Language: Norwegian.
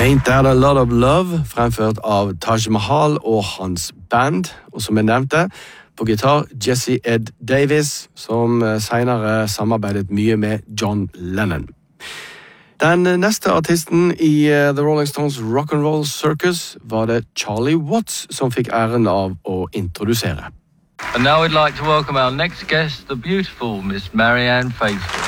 Ain't That a Lot of Love, fremført av Taj Mahal og hans band, og som jeg nevnte, på gitar Jesse Ed Davis, som senere samarbeidet mye med John Lennon. Den neste artisten i The Rolling Stones Rock'n'Roll Circus var det Charlie Watts som fikk æren av å introdusere. And now we'd like to welcome our next guest, the beautiful Miss Marianne Faithfull.